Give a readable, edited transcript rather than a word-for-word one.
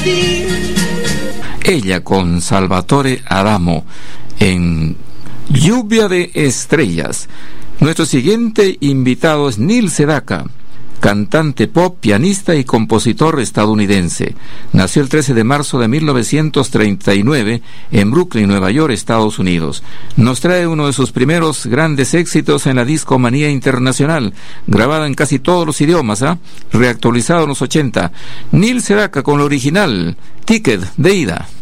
Ella con Salvatore Adamo en Lluvia de Estrellas. Nuestro siguiente invitado es Neil Sedaka, cantante pop, pianista y compositor estadounidense. Nació el 13 de marzo de 1939 en Brooklyn, Nueva York, Estados Unidos. Nos trae uno de sus primeros grandes éxitos en la discomanía internacional, grabada en casi todos los idiomas, reactualizado en los 80. Neil Sedaka con el original Ticket de Ida.